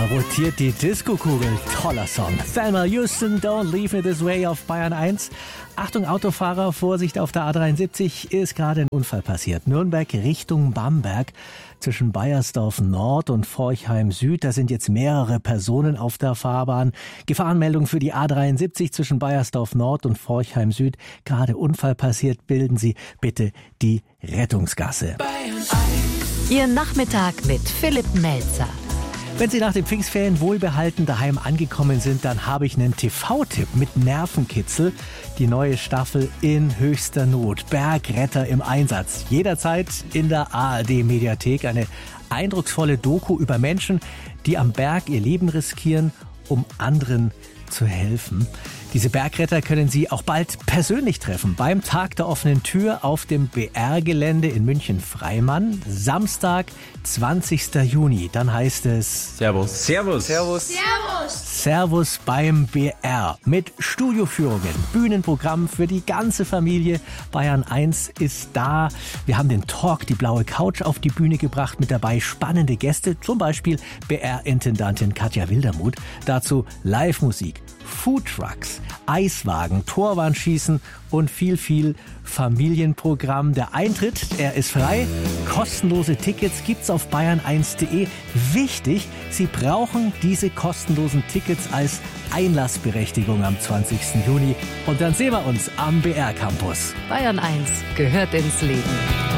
rotiert die Disco-Kugel. Toller Song. Thelma Houston, Don't Leave Me This Way auf Bayern 1. Achtung Autofahrer, Vorsicht auf der A73, ist gerade ein Unfall passiert. Nürnberg Richtung Bamberg zwischen Baiersdorf Nord und Forchheim Süd. Da sind jetzt mehrere Personen auf der Fahrbahn. Gefahrenmeldung für die A73 zwischen Baiersdorf Nord und Forchheim Süd. Gerade Unfall passiert, bilden Sie bitte die Rettungsgasse. Ihr Nachmittag mit Philipp Melzer. Wenn Sie nach den Pfingstferien wohlbehalten daheim angekommen sind, dann habe ich einen TV-Tipp mit Nervenkitzel. Die neue Staffel in höchster Not. Bergretter im Einsatz. Jederzeit in der ARD-Mediathek. Eine eindrucksvolle Doku über Menschen, die am Berg ihr Leben riskieren, um anderen zu helfen. Diese Bergretter können Sie auch bald persönlich treffen beim Tag der offenen Tür auf dem BR-Gelände in München-Freimann. Samstag, 20. Juni. Dann heißt es Servus. Servus. Servus. Servus. Servus beim BR mit Studioführungen, Bühnenprogramm für die ganze Familie. Bayern 1 ist da. Wir haben den Talk, die blaue Couch auf die Bühne gebracht, mit dabei spannende Gäste, zum Beispiel BR-Intendantin Katja Wildermuth. Dazu Live-Musik, Foodtrucks, Eiswagen, Torwandschießen und viel Familienprogramm. Der Eintritt, er ist frei. Kostenlose Tickets gibt's auf bayern1.de. Wichtig, Sie brauchen diese kostenlosen Tickets als Einlassberechtigung am 20. Juni. Und dann sehen wir uns am BR Campus. Bayern 1 gehört ins Leben.